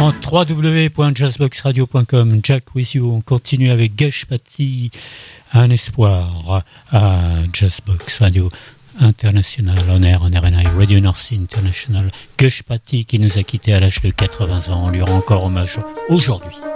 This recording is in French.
En www.jazzboxradio.com, Jack with you. On continue avec Geshpati, un espoir à Jazzbox Radio International, on air, on RNI, Radio North Sea International. Geshpati qui nous a quittés à l'âge de 80 ans. On lui rend encore hommage aujourd'hui.